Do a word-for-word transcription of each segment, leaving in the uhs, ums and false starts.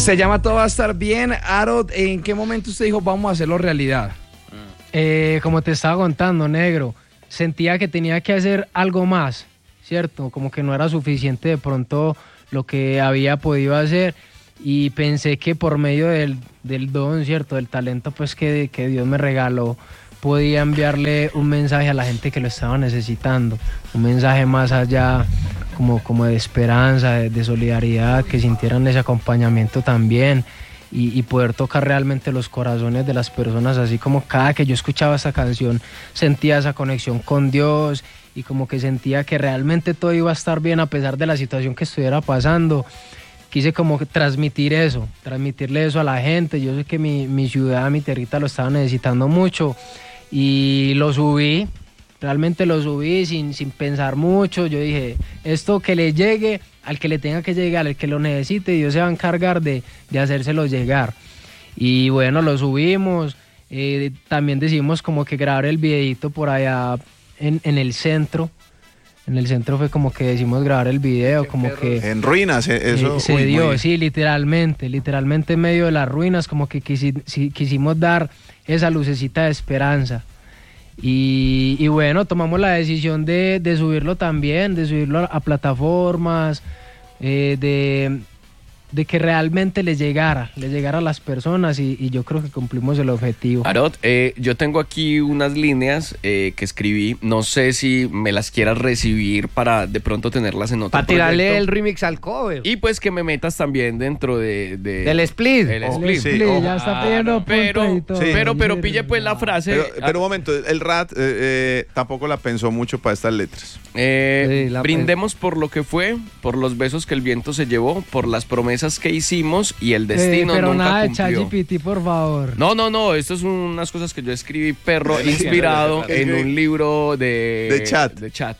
Se llama Todo va a estar bien. Arod, ¿en qué momento usted dijo vamos a hacerlo realidad? Eh, como te estaba contando, negro, sentía que tenía que hacer algo más, ¿cierto? Como que no era suficiente de pronto lo que había podido hacer y pensé que por medio del, del don, ¿cierto? Del talento pues que, que Dios me regaló, podía enviarle un mensaje a la gente que lo estaba necesitando, un mensaje más allá como, como de esperanza, de, de solidaridad, que sintieran ese acompañamiento también. Y, y poder tocar realmente los corazones de las personas, así como cada que yo escuchaba esa canción sentía esa conexión con Dios y como que sentía que realmente todo iba a estar bien a pesar de la situación que estuviera pasando. Quise como transmitir eso, transmitirle eso a la gente. Yo sé que mi, mi ciudad, mi tierrita lo estaba necesitando mucho y lo subí, realmente lo subí sin, sin pensar mucho. Yo dije, esto que le llegue al que le tenga que llegar, al que lo necesite, Dios se va a encargar de, de hacérselo llegar. Y bueno, lo subimos, eh, también decidimos como que grabar el videito por allá en, en el centro. En el centro fue como que decidimos grabar el video, como que... En ruinas, eso... Eh, se uy, dio, muy... sí, literalmente, literalmente en medio de las ruinas, como que quisi, si, quisimos dar esa lucecita de esperanza. Y, y bueno, tomamos la decisión de, de subirlo también, de subirlo a, a plataformas, eh, de, de que realmente les llegara, les llegara a las personas y, y yo creo que cumplimos el objetivo. Arod, eh, yo tengo aquí unas líneas eh, que escribí, no sé si me las quieras recibir para de pronto tenerlas en otro Para tirarle proyecto. el remix al cover. Y pues que me metas también dentro de... de Del split. El Oh, split. sí, Sí, ojo. ya está pidiendo pero, punto y todo. sí. pero, pero pille pues la frase. Pero, pero un momento, el Rat eh, eh, tampoco la pensó mucho para estas letras. Eh, Sí, la- brindemos por lo que fue, por los besos que el viento se llevó, por las promesas que hicimos y el destino Eh, pero nunca nada de cumplió. ChatGPT, por favor. No, no, no, esto son unas cosas que yo escribí, perro, inspirado en un libro de... De chat. De chat.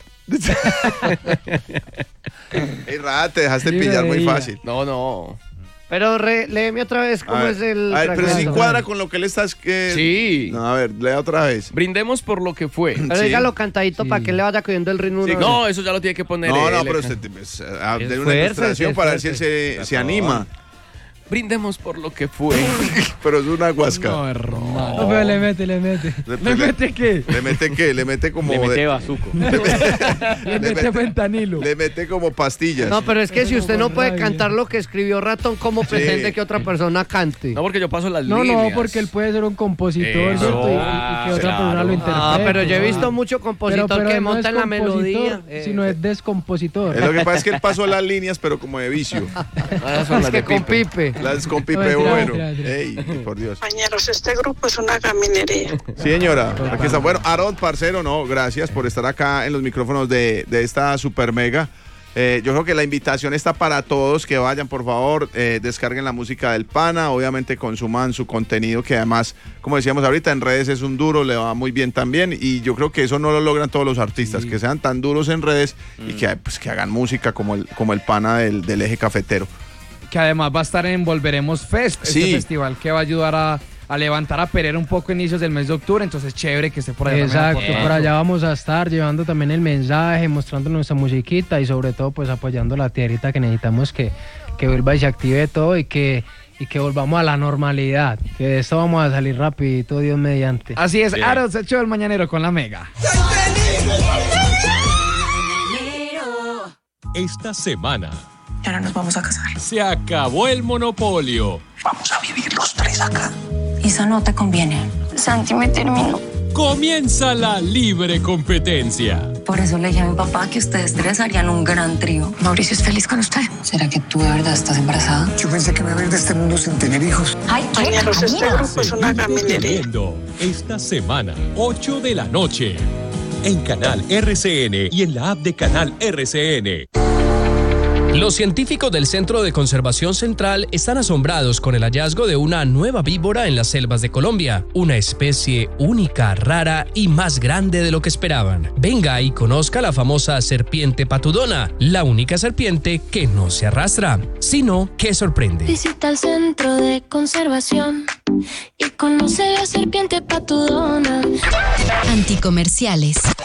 Ey, Rat, te dejaste Libre pillar de muy ira. fácil. No, no. Pero re, léeme otra vez cómo A ver, es el a ver, pero sí fragmento. cuadra con lo que él está... eh, Sí. No, a ver, lea otra vez. Brindemos por lo que fue. Pero Sí. dígalo cantadito Sí. para que le vaya cogiendo el ritmo. Sí, una No, vez. eso ya lo tiene que poner No, no, él. pero usted pues, ah, den una Esfuércese, ilustración para ver si él se, esfuércese. se anima. Brindemos por lo que fue. Pero es una guasca. No, hermano. No, pero le mete, le mete. Le- ¿Le mete qué? ¿Le mete qué? Le mete como... Le mete de- bazuco. Le le mete mete- fentanilo. Le mete como pastillas. No, pero es que Eso si no usted no con puede rabia. cantar lo que escribió Ratón, ¿cómo pretende que otra persona cante? No, porque yo paso las No, líneas. no, porque él puede ser un compositor, Eso. ¿cierto? Y, y- y que otra Claro. persona lo interprete. Ah, pero yo he visto Ah. mucho compositor Pero- pero que no monta es en la compositor, melodía. eh, sino es descompositor. Es lo que pasa es que él pasó las líneas, pero como de vicio. Ah, son es las que de con Pipe. Pipe. Las con No, Pipe mentira, bueno. mentira, mentira. Ey, por Dios. Compañeros, este grupo es una gaminería. Sí, señora. Aquí está. Bueno, Aaron, parcero, no, gracias por estar acá en los micrófonos de, de esta super mega. Eh, yo creo que la invitación está para todos, que vayan, por favor, eh, descarguen la música del Pana, obviamente consuman su contenido, que además, como decíamos ahorita, en redes es un duro, le va muy bien también, y yo creo que eso no lo logran todos los artistas, que sean tan duros en redes y que, pues, que hagan música como el, como el Pana del, del eje cafetero. Que además va a estar en Volveremos Fest, Sí. este festival que va a ayudar a, a levantar a Pereira un poco a inicios del mes de octubre, entonces chévere que esté por allá. también Exacto, aportando. por allá vamos a estar llevando también el mensaje, mostrando nuestra musiquita y sobre todo pues apoyando la tierrita que necesitamos que, que vuelva y se active todo y que, y que volvamos a la normalidad, que de esto vamos a salir rapidito, Dios mediante. Así es, Aaron se echó el mañanero con la mega. Esta semana Y ahora nos vamos a casar. se acabó el monopolio. Vamos a vivir los tres acá. Esa no te conviene. Santi me terminó. Comienza la libre competencia. Por eso le dije a mi papá que ustedes tres harían un gran trío. Mauricio es feliz con usted. ¿Será que tú de verdad estás embarazada? Yo pensé que me iba a ir de este mundo sin tener hijos. Ay, ¿qué? Compañeros, este Camila. grupo es una gaminería. Viendo esta semana, ocho de la noche, en Canal R C N y en la app de Canal R C N. Los científicos del Centro de Conservación Central están asombrados con el hallazgo de una nueva víbora en las selvas de Colombia, una especie única, rara y más grande de lo que esperaban. Venga y conozca la famosa serpiente patudona, la única serpiente que no se arrastra, sino que sorprende. Visita el Centro de Conservación y conoce la serpiente patudona. Anticomerciales.